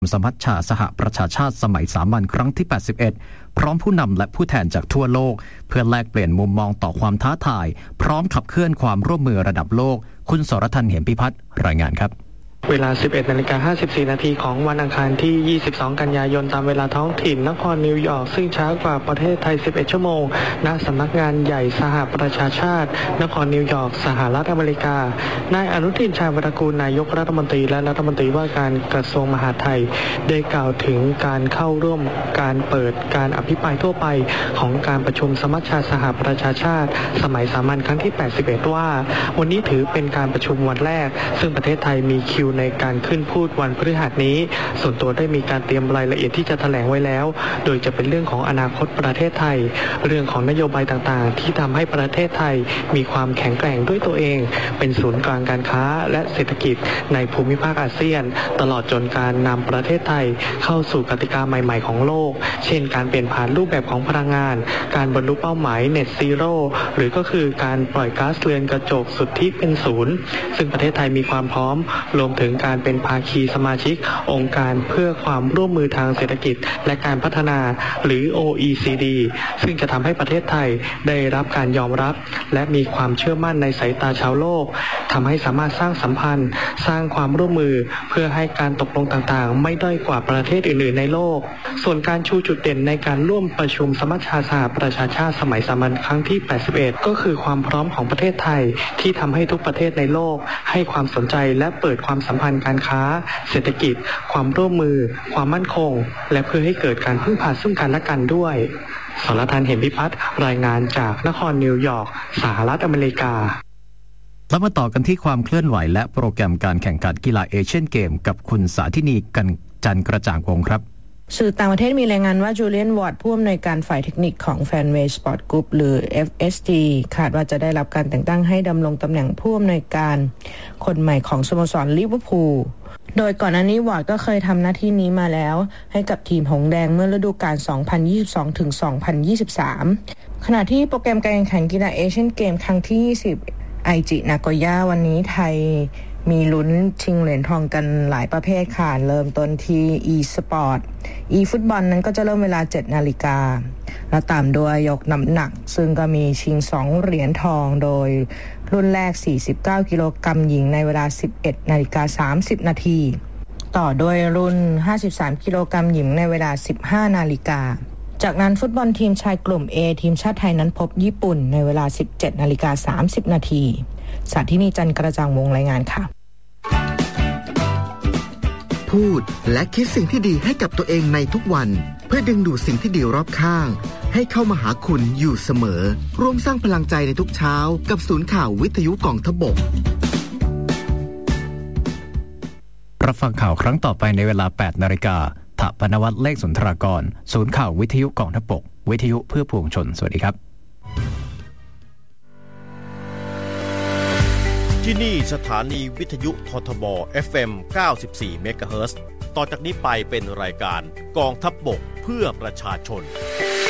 สมัชชาสหประชาชาติสมัยสามัญครั้งที่81พร้อมผู้นำและผู้แทนจากทั่วโลกเพื่อแลกเปลี่ยนมุมมองต่อความท้าทายพร้อมขับเคลื่อนความร่วมมือระดับโลกคุณสรทัน เหมพิพัฒน์รายงานครับเวลา 11:54 นาทีของวันอังคารที่ 22 กันยายนตามเวลาท้องถิ่นนครนิวยอร์กซึ่งช้ากว่าประเทศไทย 11 ชั่วโมงณสำนักงานใหญ่สหประชาชาตินครนิวยอร์กสหรัฐอเมริกานายอนุทิน ชาญวิรากูลนายกรัฐมนตรีและรัฐมนตรีว่าการกระทรวงมหาดไทยได้กล่าวถึงการเข้าร่วมการเปิดการอภิปรายทั่วไปของการประชุมสมัชชาสหประชาชาติสมัยสามัญครั้งที่ 81 ว่าวันนี้ถือเป็นการประชุมวันแรกซึ่งประเทศไทยมีคิวในการขึ้นพูดวันพฤหัสนี้ส่วนตัวได้มีการเตรียมรายละเอียดที่จะแถลงไว้แล้วโดยจะเป็นเรื่องของอนาคตประเทศไทยเรื่องของนโยบายต่างๆที่ทำให้ประเทศไทยมีความแข็งแกร่งด้วยตัวเองเป็นศูนย์กลางการค้าและเศรษฐกิจในภูมิภาคอาเซียนตลอดจนการนำประเทศไทยเข้าสู่กติกาใหม่ๆของโลกเช่นการเปลี่ยนผ่านรูปแบบของพลังงานการบรรลุเป้าหมาย Net Zero หรือก็คือการปล่อยก๊าซเรือนกระจกสุทธิเป็นศูนย์ซึ่งประเทศไทยมีความพร้อมรวมถึงการเป็นภาคีสมาชิกองค์การเพื่อความร่วมมือทางเศรษฐกิจและการพัฒนาหรือ OECD ซึ่งจะทำให้ประเทศไทยได้รับการยอมรับและมีความเชื่อมั่นในสายตาชาวโลกทำให้สามารถสร้างสัมพันธ์สร้างความร่วมมือเพื่อให้การตกลงต่างๆไม่ด้อยกว่าประเทศอื่นๆในโลกส่วนการชูจุดเด่นในการร่วมประชุมสมัชชาสหประชาชาติสมัยสามัญครั้งที่ 81 ก็คือความพร้อมของประเทศไทยที่ทำให้ทุกประเทศในโลกให้ความสนใจและเปิดความสัมพันธ์การค้าเศรษฐกิจความร่วมมือความมั่นคงและเพื่อให้เกิดการพึ่งพาซึ่งกันและกันด้วยสรทัน เหมพิพัฒน์รายงานจากนครนิวยอร์กสหรัฐอเมริกาแล้วมาต่อกันที่ความเคลื่อนไหวและโปรแกรมการแข่งขันกีฬาเอเชียนเกมกับคุณสาธินีกันจันกระจ่างวงครับสื่อต่างประเทศมีรายงานว่าจูเลียนวอร์ดผู้อำนวยการฝ่ายเทคนิคของ Fanway Sport Group หรือ FSG คาดว่าจะได้รับการแต่งตั้งให้ดำรงตำแหน่งผู้อำนวยการคนใหม่ของสโมสรลิเวอร์พูลโดยก่อนหน้านี้วอร์ดก็เคยทำหน้าที่นี้มาแล้วให้กับทีมหงส์แดงเมื่อฤดูกาล 2022-2023 ขณะที่โปรแกรมการแข่งขันกีฬาเอเชียนเกมครั้งที่ 20 ไอจินาโกย่าวันนี้ไทยมีลุ้นชิงเหรียญทองกันหลายประเภทค่ะเริ่มต้นที่ e-sport e-football นั้นก็จะเริ่มเวลา 7:00 น.แล้วตามด้วยยกน้ำหนักซึ่งก็มีชิง2เหรียญทองโดยรุ่นแรก49กิโลกรัมหญิงในเวลา 11:30 น.ต่อด้วยรุ่น53กิโลกรัมหญิงในเวลา 15:00 น.จากนั้นฟุตบอลทีมชายกลุ่ม A ทีมชาติไทยนั้นพบญี่ปุ่นในเวลา 17:30 น.สาธินีจันทร์กระจ่างวงรายงานค่ะพูดและคิดสิ่งที่ดีให้กับตัวเองในทุกวันเพื่อดึงดูดสิ่งที่ดีรอบข้างให้เข้ามาหาคุณอยู่เสมอร่วมสร้างพลังใจในทุกเช้ากับศูนย์ข่าววิทยุกองทพบกรับฟังข่าวครั้งต่อไปในเวลา 8:00 น.ถปนวัฒน์เลขสุนทรากรศูนย์ข่าววิทยุกองทพบกวิทยุเพื่อปวงชนสวัสดีครับที่นี่สถานีวิทยุททบ FM 94 เมกะเฮิรตซ์ต่อจากนี้ไปเป็นรายการกองทัพบกเพื่อประชาชน